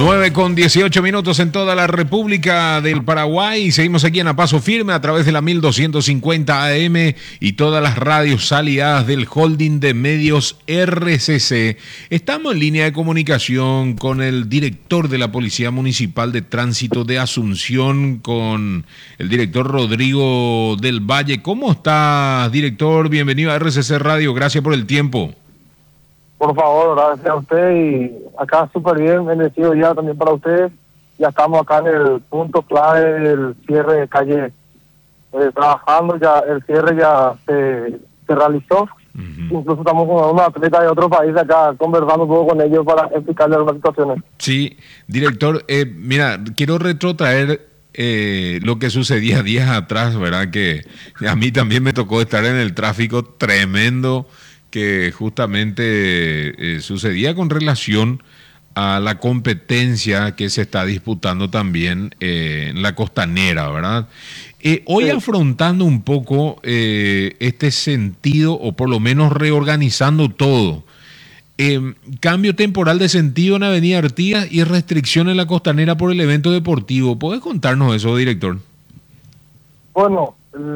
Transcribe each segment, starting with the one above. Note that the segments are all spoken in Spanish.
9:18 en toda la República del Paraguay. Seguimos aquí en A Paso Firme a través de la 1250 AM y todas las radios aliadas del holding de medios RCC. Estamos en línea de comunicación con el director de la Policía Municipal de Tránsito de Asunción, con el director Rodrigo del Valle. ¿Cómo estás, director? Bienvenido a RCC Radio. Gracias por el tiempo. Por favor, gracias a usted, y acá súper bien, bendecido ya también para ustedes. Ya estamos acá en el punto clave del cierre de calle, trabajando, ya el cierre ya se realizó. Incluso estamos con unos atletas de otro país acá conversando un poco con ellos para explicarles algunas situaciones. Sí, director, mira, quiero retrotraer lo que sucedía días atrás, ¿verdad? Que a mí también me tocó estar en el tráfico tremendo que justamente sucedía con relación a la competencia que se está disputando también en la costanera, ¿verdad? Hoy sí, afrontando un poco este sentido, o por lo menos reorganizando todo, cambio temporal de sentido en Avenida Artigas y restricción en la costanera por el evento deportivo. ¿Puedes contarnos eso, director? Bueno,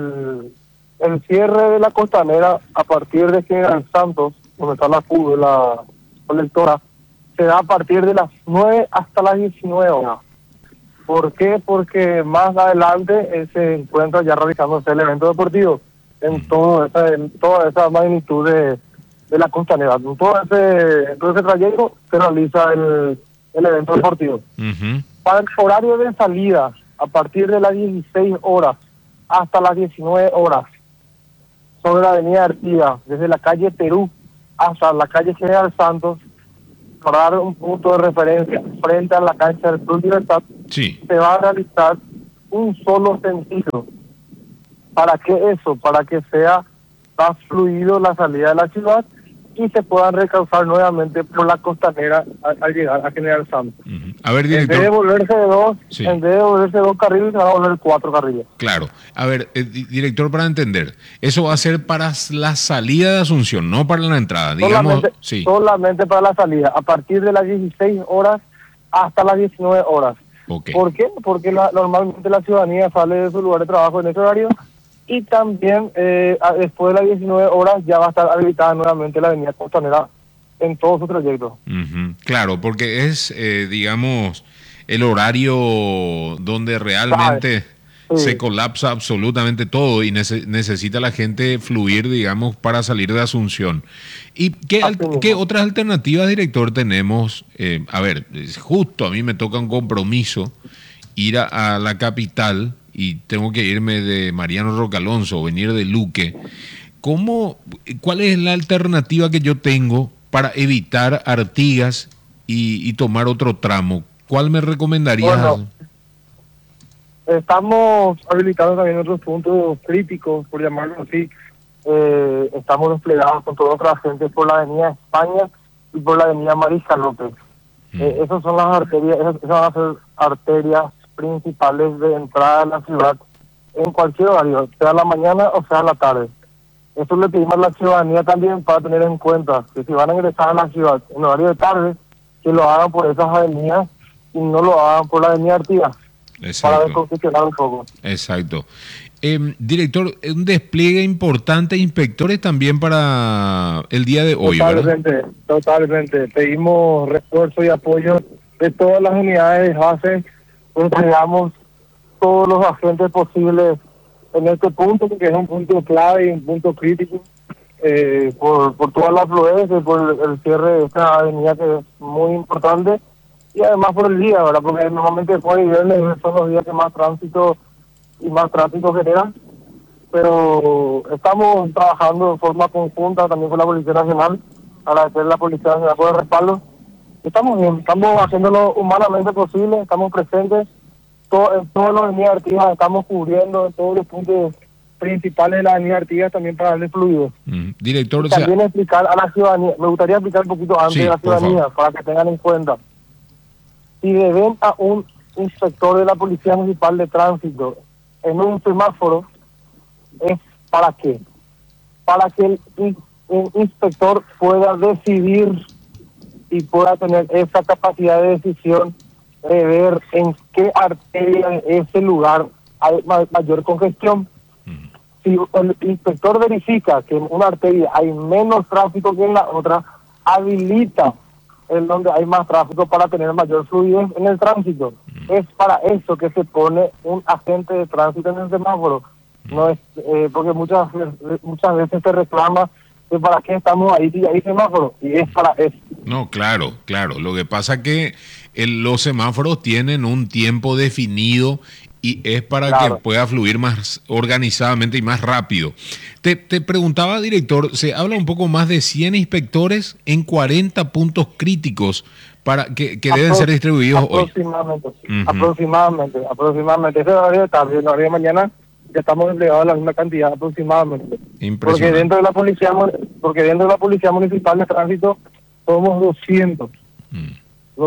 el cierre de la costanera a partir de General Santos, donde está la colectora, se da a partir de las 9 hasta las 19 horas. ¿Por qué? Porque más adelante se encuentra ya realizándose el evento deportivo en toda esa magnitud de la costanera. En todo ese trayecto se realiza el evento deportivo. Para el horario de salida, a partir de las 16 horas hasta las 19 horas, sobre la avenida Artigas, desde la calle Perú hasta la calle General Santos, para dar un punto de referencia frente a la cancha del Club Libertad, sí, se va a realizar un solo sentido. ¿Para qué eso? Para que sea más fluido la salida de la ciudad y se puedan recausar nuevamente por la costanera al llegar a General Santos. A ver, director. En vez de volverse dos carriles, se van a volver 4 carriles. Claro. A ver, director, para entender, eso va a ser para la salida de Asunción, no para la entrada, digamos. Solamente para la salida, a partir de las 16 horas hasta las 19 horas. Okay. ¿Por qué? Porque normalmente la ciudadanía sale de su lugar de trabajo en ese horario, y también después de las 19 horas ya va a estar habilitada nuevamente la avenida costanera en todo su trayecto. Claro, porque es, digamos, el horario donde realmente se colapsa absolutamente todo y necesita la gente fluir, digamos, para salir de Asunción. ¿Y qué otras alternativas, director, tenemos? A ver, justo a mí me toca un compromiso ir a la capital y tengo que irme de Mariano Roca Alonso o venir de Luque. ¿Cuál es la alternativa que yo tengo para evitar Artigas y tomar otro tramo? ¿Cuál me recomendarías? Bueno, estamos habilitando también otros puntos críticos, por llamarlo así. Estamos desplegados con toda otra gente por la avenida España y por la avenida Mariscal López. Esas son las arterias, esas van a ser arterias principales de entrada a la ciudad en cualquier horario, sea la mañana o sea la tarde. Eso le pedimos a la ciudadanía también para tener en cuenta que si van a ingresar a la ciudad en horario de tarde, que lo hagan por esas avenidas y no lo hagan por la avenida Artigas. Exacto. Para descongestionar un poco. Exacto. Director, un despliegue importante de inspectores también para el día de hoy, ¿verdad? Totalmente. Pedimos refuerzo y apoyo de todas las unidades de base. Entregamos todos los agentes posibles en este punto, porque es un punto clave y un punto crítico, por toda la afluencia, por el cierre de esta avenida que es muy importante, y además por el día, ¿verdad? Porque normalmente jueves y viernes son los días que más tránsito generan, pero estamos trabajando de forma conjunta también con la Policía Nacional, agradecer a la Policía Nacional por el respaldo. Estamos bien, estamos haciéndolo humanamente posible, estamos presentes en todas las avenidas Artigas, estamos cubriendo todos los puntos principales de la avenida Artigas también para darle fluido. Director, también explicar a la ciudadanía, me gustaría explicar un poquito antes de la ciudadanía, para que tengan en cuenta. Si deben a un inspector de la Policía Municipal de Tránsito en un semáforo, ¿es para qué? Para que el inspector pueda decidir y pueda tener esa capacidad de decisión ver en qué arteria en ese lugar hay mayor congestión. Si el inspector verifica que en una arteria hay menos tráfico que en la otra, habilita en donde hay más tráfico para tener mayor fluidez en el tránsito. Es para eso que se pone un agente de tránsito en el semáforo. No es porque muchas veces se reclama que para qué estamos ahí y hay semáforo, y es para eso. No, claro, claro. Lo que pasa es que los semáforos tienen un tiempo definido y es para Claro. que pueda fluir más organizadamente y más rápido. Te preguntaba, director, se habla un poco más de 100 inspectores en 40 puntos críticos para que deben ser distribuidos hoy. Aproximadamente, sí. Ujú. Aproximadamente. Ese horario de tarde, el horario de mañana, ya estamos empleados en la misma cantidad aproximadamente. Porque Impresionante. dentro de la policía, porque dentro de la policía municipal de tránsito somos 200. Mm.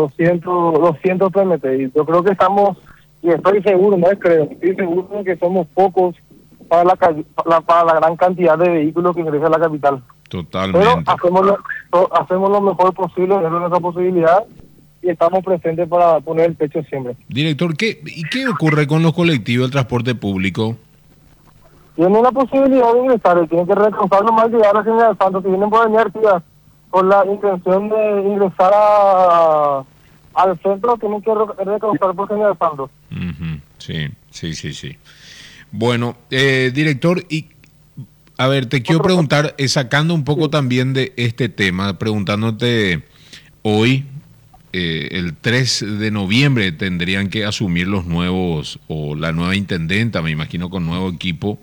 200 PMT, y yo creo que estamos, y estoy seguro, no creo, estoy seguro de que somos pocos para para la gran cantidad de vehículos que ingresan a la capital. Pero Totalmente. hacemos lo mejor posible dentro de nuestra posibilidad, y estamos presentes para poner el pecho siempre. Director, ¿qué ocurre con los colectivos del transporte público? Tienen la posibilidad de ingresar, tienen que recomprar nomás llegar a la General Santos, si vienen por inercia con la intención de ingresar al centro, tienen que recomprar por General Santos. Ujú. Sí. Bueno, director, y a ver, te quiero preguntar, sacando un poco también de este tema, preguntándote hoy, el 3 de noviembre tendrían que asumir los nuevos, o la nueva intendenta, me imagino, con nuevo equipo.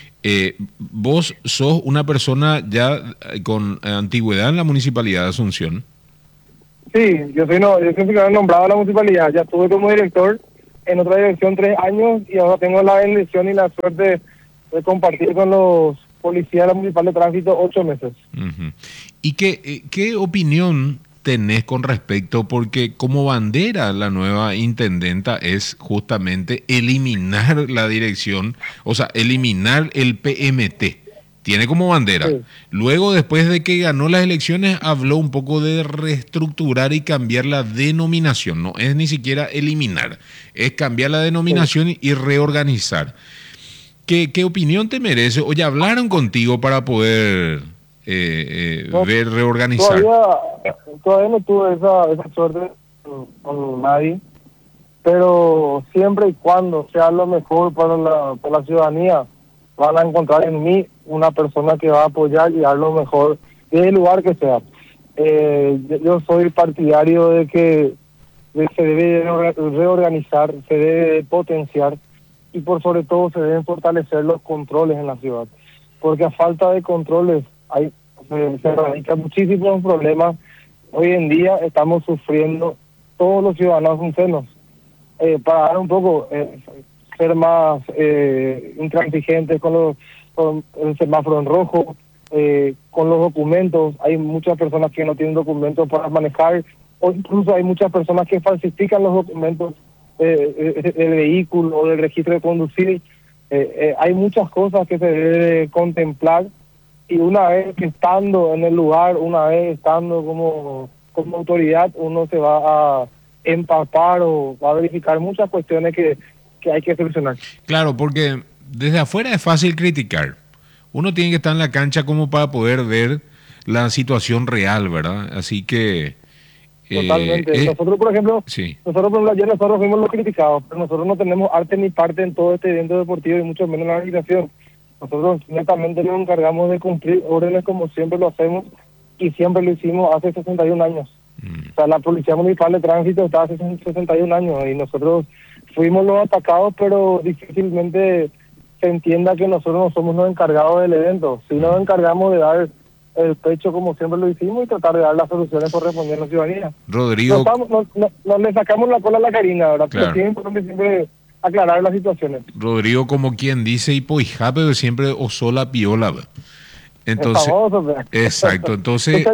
Vos sos una persona ya con antigüedad en la Municipalidad de Asunción. Sí, yo soy nombrado a la municipalidad, ya estuve como director en otra dirección 3 años, y ahora tengo la bendición y la suerte de compartir con los policías de la municipal de tránsito 8 meses. Ujú. ¿Y qué opinión tenés con respecto? Porque como bandera la nueva intendenta es justamente eliminar la dirección, o sea, eliminar el PMT. Tiene como bandera. Sí. Luego, después de que ganó las elecciones, habló un poco de reestructurar y cambiar la denominación. No es ni siquiera eliminar, es cambiar la Sí. denominación y reorganizar. ¿Qué opinión te merece? O ya hablaron contigo para poder No, ver, reorganizar. todavía no tuve esa suerte con nadie, pero siempre y cuando sea lo mejor para la ciudadanía, van a encontrar en mí una persona que va a apoyar y dar lo mejor desde el lugar que sea. Yo soy partidario de que se debe reorganizar, se debe potenciar, y por sobre todo se deben fortalecer los controles en la ciudad, porque a falta de controles se radican muchísimos problemas. Hoy en día estamos sufriendo todos los ciudadanos asuncenos. Para dar un poco, ser más intransigentes con el semáforo en rojo, con los documentos. Hay muchas personas que no tienen documentos para manejar, o incluso hay muchas personas que falsifican los documentos del vehículo o del registro de conducir. Hay muchas cosas que se debe contemplar, y una vez que estando en el lugar, una vez estando como autoridad, uno se va a empapar o va a verificar muchas cuestiones que hay que solucionar. Claro, porque desde afuera es fácil criticar. Uno tiene que estar en la cancha como para poder ver la situación real, ¿verdad? Así que... Totalmente. Nosotros, por ejemplo, sí. ayer nosotros fuimos los criticados, pero nosotros no tenemos arte ni parte en todo este evento deportivo, y mucho menos en la organización. Nosotros netamente nos encargamos de cumplir órdenes como siempre lo hacemos, y siempre lo hicimos hace 61 años. O sea, la Policía Municipal de Tránsito está hace 61 años, y nosotros fuimos los atacados, pero difícilmente se entienda que nosotros no somos los encargados del evento. Sí nos encargamos de dar el pecho como siempre lo hicimos, y tratar de dar las soluciones correspondientes a la ciudadanía. Rodrigo, No le sacamos la cola a la Karina, ¿verdad? claro. Pero sí es importante siempre aclarar las situaciones. Rodrigo, como quien dice, y pero siempre osó la piola. ¿Ve? Entonces, exacto. Entonces,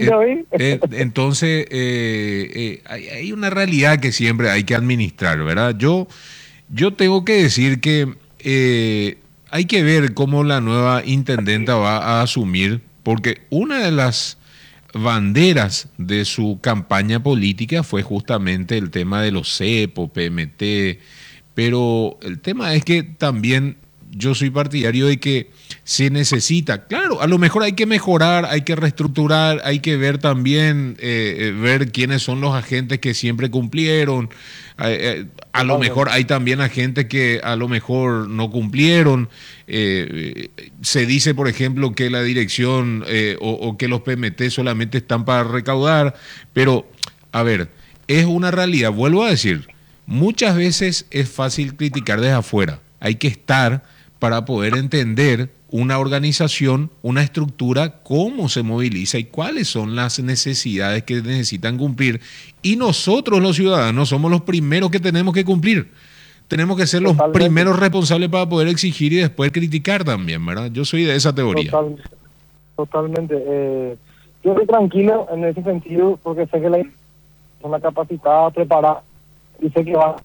hay una realidad que siempre hay que administrar, ¿verdad? Yo tengo que decir que hay que ver cómo la nueva intendenta va a asumir, porque una de las banderas de su campaña política fue justamente el tema de los CEPO, PMT, pero el tema es que también yo soy partidario de que se necesita, claro, a lo mejor hay que mejorar, hay que reestructurar, hay que ver también, ver quiénes son los agentes que siempre cumplieron, a lo mejor hay también agentes que a lo mejor no cumplieron, se dice por ejemplo que la dirección o que los PMT solamente están para recaudar, pero a ver, es una realidad, vuelvo a decir, muchas veces es fácil criticar desde afuera, hay que estar para poder entender una organización, una estructura, cómo se moviliza y cuáles son las necesidades que necesitan cumplir. Y nosotros los ciudadanos somos los primeros que tenemos que cumplir. Tenemos que ser los primeros responsables para poder exigir y después criticar también, ¿verdad? Yo soy de esa teoría. Totalmente. Yo estoy tranquilo en ese sentido porque sé que la persona capacitada, preparada, y sé que va.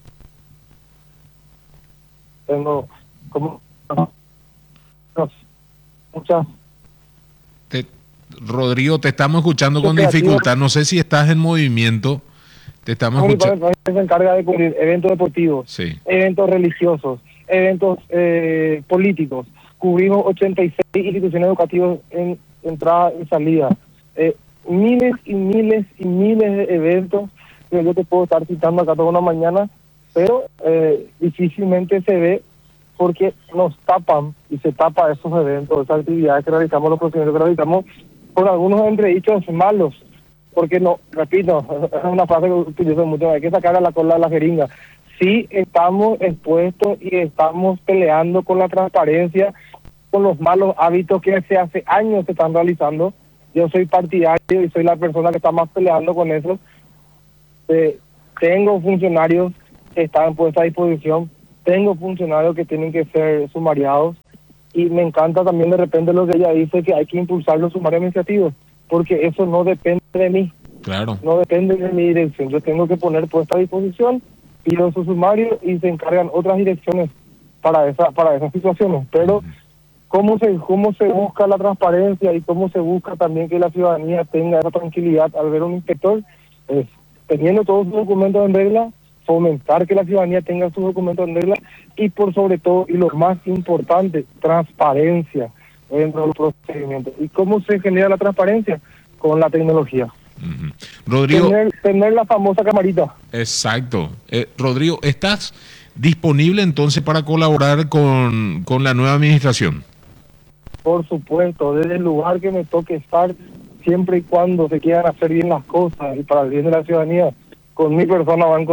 Tengo como muchas. Rodrigo, te estamos escuchando con dificultad. No sé si estás en movimiento. Te estamos escuchando. Se encarga de cubrir eventos deportivos, sí, eventos religiosos, eventos políticos. Cubrimos 86 instituciones educativas en entrada y salida. Miles y miles y miles de eventos que yo te puedo estar citando acá toda una mañana, pero difícilmente se ve porque nos tapan y se tapa esos eventos, esas actividades que realizamos, los procedimientos que realizamos, por algunos entredichos malos, porque no, repito, es una frase que utilizo mucho, hay que sacar a la cola de la jeringa. Sí estamos expuestos y estamos peleando con la transparencia, con los malos hábitos que hace años se están realizando. Yo soy partidario y soy la persona que está más peleando con eso. Tengo funcionarios que están puestos a disposición, tengo funcionarios que tienen que ser sumariados y me encanta también de repente lo que ella dice, que hay que impulsar los sumarios administrativos, porque eso no depende de mí, claro, no depende de mi dirección. Yo tengo que poner puesta a disposición, pido su sumario y se encargan otras direcciones para esas situaciones. Pero cómo se busca la transparencia y cómo se busca también que la ciudadanía tenga esa tranquilidad al ver un inspector, es teniendo todos sus documentos en regla, fomentar que la ciudadanía tenga sus documentos en regla y por sobre todo, y lo más importante, transparencia dentro de los procedimientos. ¿Y cómo se genera la transparencia? Con la tecnología. Rodrigo, tener la famosa camarita. Exacto. Rodrigo, ¿estás disponible entonces para colaborar con la nueva administración? Por supuesto, desde el lugar que me toque estar, siempre y cuando se quieran hacer bien las cosas y para el bien de la ciudadanía, con mi persona van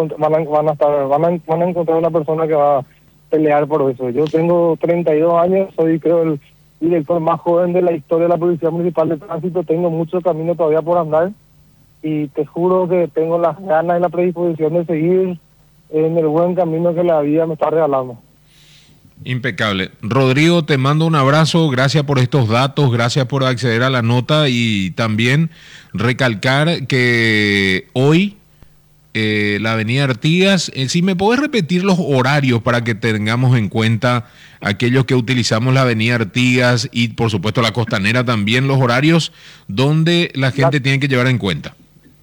a encontrar una persona que va a pelear por eso. Yo tengo 32 años, soy creo el director más joven de la historia de la Policía Municipal de Tránsito, tengo mucho camino todavía por andar y te juro que tengo las ganas y la predisposición de seguir en el buen camino que la vida me está regalando. Impecable. Rodrigo, te mando un abrazo, gracias por estos datos, gracias por acceder a la nota y también recalcar que hoy la avenida Artigas, si me podés repetir los horarios para que tengamos en cuenta aquellos que utilizamos la avenida Artigas y por supuesto la Costanera también, los horarios donde la gente tiene que llevar en cuenta.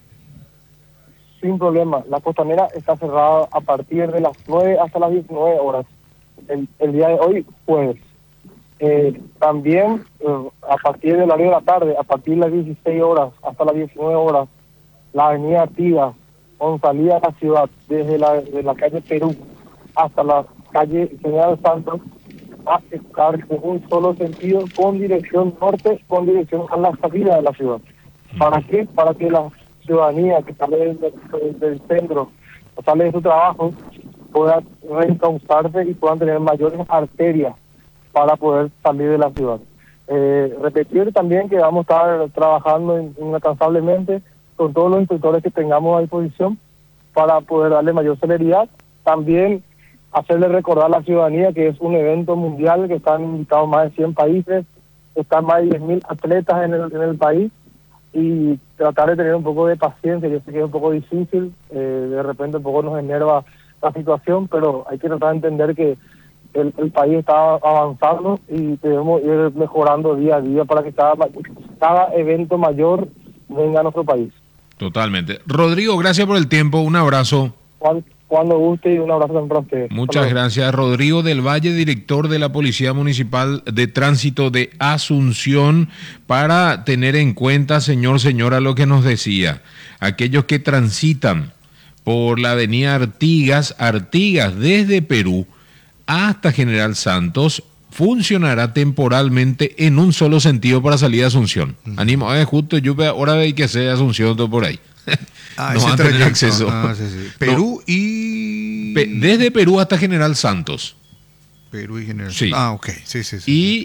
Sin problema, la Costanera está cerrada a partir de las 9 hasta las 19 horas. El día de hoy, jueves. También a partir del horario de la tarde, a partir de las 16 horas hasta las 19 horas, la avenida Artigas, con salida a la ciudad, desde la calle Perú hasta la calle General Santos, va a estar en un solo sentido, con dirección norte, con dirección a la salida de la ciudad. ¿Para qué? Para que la ciudadanía que sale del centro, o sale de su trabajo, pueda reencauzarse y puedan tener mayores arterias para poder salir de la ciudad. Repetir también que vamos a estar trabajando incansablemente con todos los inspectores que tengamos a disposición para poder darle mayor celeridad. También hacerle recordar a la ciudadanía que es un evento mundial, que están invitados más de 100 países, están más de 10.000 atletas en el país, y tratar de tener un poco de paciencia. Yo sé que es un poco difícil, de repente un poco nos enerva la situación, pero hay que tratar de entender que el país está avanzando y debemos ir mejorando día a día para que cada evento mayor venga a nuestro país. Totalmente. Rodrigo, gracias por el tiempo, un abrazo. Cuando guste y un abrazo también para ustedes. Muchas gracias. Rodrigo del Valle, director de la Policía Municipal de Tránsito de Asunción, para tener en cuenta, señora, lo que nos decía. Aquellos que transitan por la avenida Artigas desde Perú hasta General Santos, funcionará temporalmente en un solo sentido para salir de Asunción. Animo, justo yo ahora hay que hacer Asunción todo por ahí. No van a tener acceso. Sí. Perú y... Desde Perú hasta General Santos. Perú y General Sí. Santos. Ok, sí.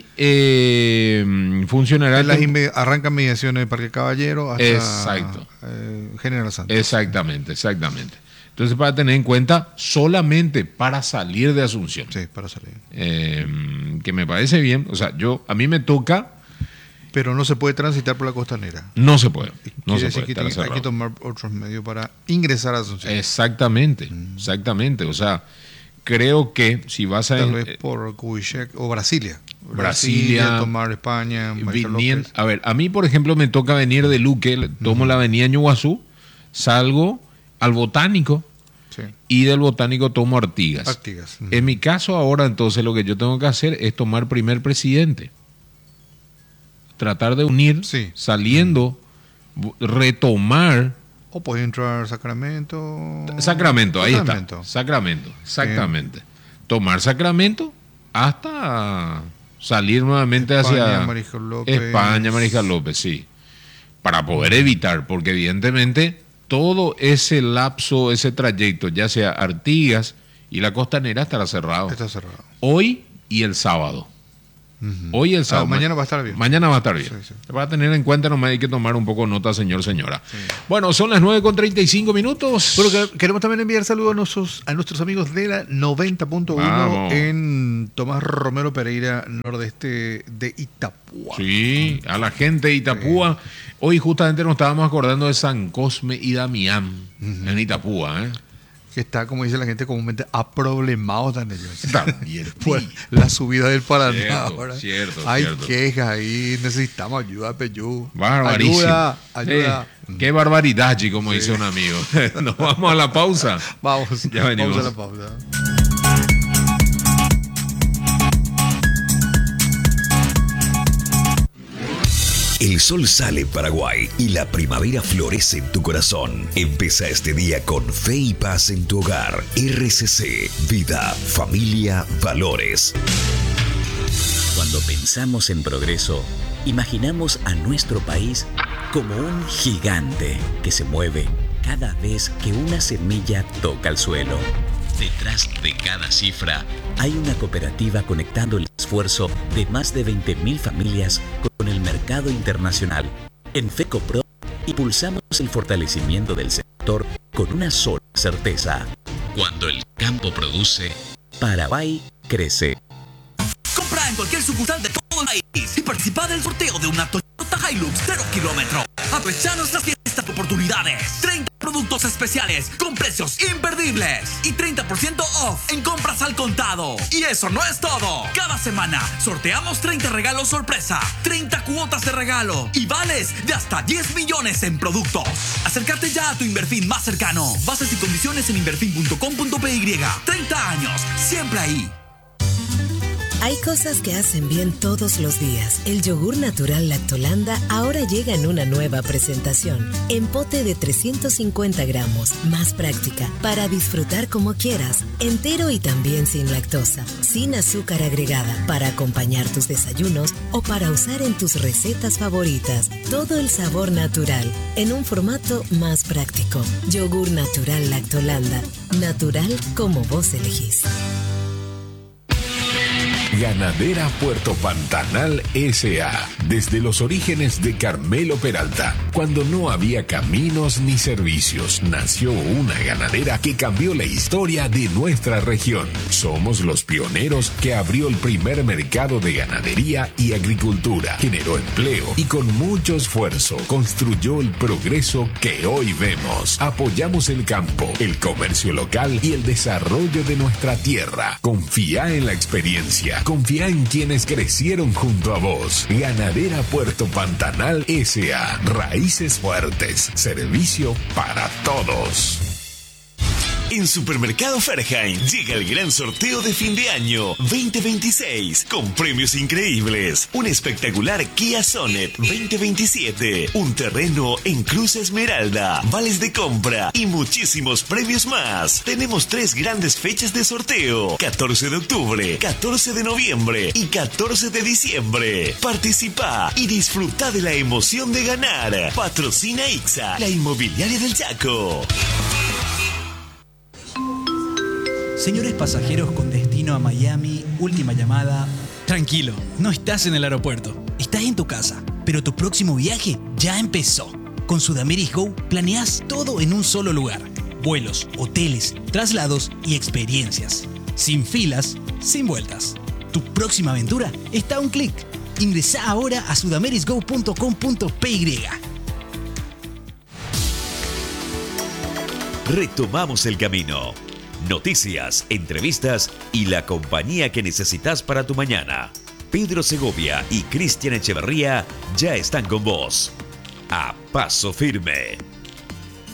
Y funcionará... Arranca mediaciones de Parque Caballero hasta Exacto. General Santos. Exactamente. Entonces, para tener en cuenta, solamente para salir de Asunción. Sí, para salir. Que me parece bien. O sea, a mí me toca... Pero no se puede transitar por la costanera. No se puede. No Quiere se decir puede. que hay que tomar otros medios para ingresar a Asunción. Exactamente. O sea, creo que si vas a... Tal vez por Cubichec o Brasilia, tomar España, López. A ver, a mí, por ejemplo, me toca venir de Luque, tomo la avenida Ñuguazú, salgo al Botánico, sí, y del Botánico tomo Artigas. En mi caso ahora, entonces, lo que yo tengo que hacer es tomar primer presidente. Tratar de unir, sí, saliendo, retomar. O puede entrar Sacramento. Ahí está. Sacramento, exactamente. Sí. Tomar Sacramento hasta salir nuevamente hacia España, Mariscal López, sí. Para poder evitar, porque evidentemente todo ese lapso, ese trayecto, ya sea Artigas y la Costanera, estará cerrado. Está cerrado. Hoy y el sábado. Hoy el sábado. Mañana va a estar bien. Mañana va a estar bien. Sí. Para tener en cuenta, nomás hay que tomar un poco nota, señora. Sí. Bueno, son las 9:35. Bueno, queremos también enviar saludos a nuestros amigos de la 90.1 en Tomás Romero Pereira, nordeste de Itapúa. Sí, a la gente de Itapúa. Sí. Hoy justamente nos estábamos acordando de San Cosme y Damián en Itapúa, que está, como dice la gente comúnmente, aproblemados están ellos. También. Pues la subida del Paraná. Cierto. Hay quejas ahí, necesitamos ayuda, Peyú. Barbarísimo. Ayuda. Qué barbaridad, como dice un amigo. Nos vamos a la pausa. Ya venimos. Vamos a la pausa. El sol sale en Paraguay y la primavera florece en tu corazón. Empieza este día con fe y paz en tu hogar. RCC, vida, familia, valores. Cuando pensamos en progreso, imaginamos a nuestro país como un gigante que se mueve cada vez que una semilla toca el suelo. Detrás de cada cifra hay una cooperativa conectando el esfuerzo de más de 20.000 familias con el mercado internacional. En FECOPRO impulsamos el fortalecimiento del sector con una sola certeza. Cuando el campo produce, Paraguay crece. Compra en cualquier sucursal de todo el país y participa del sorteo de una Toyota Hilux 0 kilómetros. Aprovecha nuestras fiestas de oportunidades. 30 productos especiales con precios imperdibles y 30% off en compras al contado. Y eso no es todo. Cada semana sorteamos 30 regalos sorpresa, 30 cuotas de regalo y vales de hasta 10 millones en productos. Acércate ya a tu Inverfin más cercano. Bases y condiciones en inverfin.com.py. 30 años, siempre ahí. Hay cosas que hacen bien todos los días. El yogur natural Lactolanda ahora llega en una nueva presentación. En pote de 350 gramos, más práctica, para disfrutar como quieras. Entero y también sin lactosa, sin azúcar agregada, para acompañar tus desayunos o para usar en tus recetas favoritas. Todo el sabor natural, en un formato más práctico. Yogur natural Lactolanda. Natural como vos elegís. Ganadera Puerto Pantanal S.A. Desde los orígenes de Carmelo Peralta, cuando no había caminos ni servicios, nació una ganadera que cambió la historia de nuestra región. Somos los pioneros que abrió el primer mercado de ganadería y agricultura, generó empleo y con mucho esfuerzo construyó el progreso que hoy vemos. Apoyamos el campo, el comercio local y el desarrollo de nuestra tierra. Confía en la experiencia Confía en quienes crecieron junto a vos. Ganadera Puerto Pantanal S.A. Raíces fuertes. Servicio para todos. En Supermercado Farheim llega el gran sorteo de fin de año 2026 con premios increíbles. Un espectacular Kia Sonet 2027, un terreno en Cruz Esmeralda, vales de compra y muchísimos premios más. Tenemos 3 grandes fechas de sorteo: 14 de octubre, 14 de noviembre y 14 de diciembre. Participa y disfruta de la emoción de ganar. Patrocina IXA, la inmobiliaria del Chaco. Señores pasajeros con destino a Miami, última llamada. Tranquilo, no estás en el aeropuerto, estás en tu casa, pero tu próximo viaje ya empezó. Con Sudameris Go planeas todo en un solo lugar. Vuelos, hoteles, traslados y experiencias. Sin filas, sin vueltas. Tu próxima aventura está a un clic. Ingresá ahora a sudamerisgo.com.py. Retomamos el camino. Noticias, entrevistas y la compañía que necesitas para tu mañana. Pedro Segovia y Cristian Echeverría ya están con vos. A paso firme.